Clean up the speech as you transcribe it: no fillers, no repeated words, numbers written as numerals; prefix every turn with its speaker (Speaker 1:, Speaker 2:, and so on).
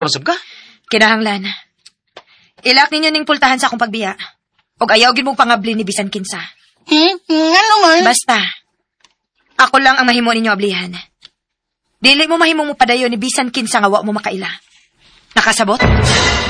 Speaker 1: Masab ka?
Speaker 2: Kinahanglan. Ilak ninyo ning pultahan sa akong pagbiya. Og ayaw gid mong pangabli ni bisan kinsa.
Speaker 3: Ano man?
Speaker 2: Basta, ako lang ang mahimo ninyo ablihan. Dili mo mahimong mo padayon ni bisan kinsa nga wa mo makaila. Nakasabot?